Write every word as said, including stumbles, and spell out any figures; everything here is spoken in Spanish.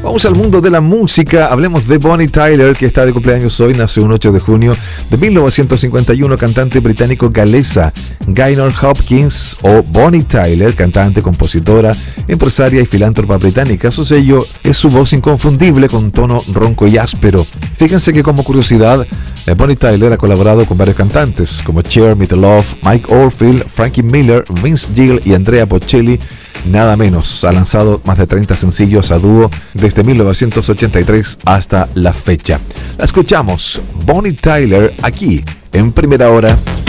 Vamos al mundo de la música. Hablemos de Bonnie Tyler, que está de cumpleaños hoy. Nació un ocho de junio de mil novecientos cincuenta y uno, cantante británico-galesa. Gaynor Hopkins, o Bonnie Tyler, cantante, compositora, empresaria y filántropa británica. Su sello es su voz inconfundible con tono ronco y áspero. Fíjense que, como curiosidad, Bonnie Tyler ha colaborado con varios cantantes como Cher, Meat Loaf, Mike Oldfield, Frankie Miller, Vince Gill y Andrea Bocelli. Nada menos. Ha lanzado más de treinta sencillos a dúo desde mil novecientos ochenta y tres hasta la fecha. La escuchamos, Bonnie Tyler, aquí en Primera Hora.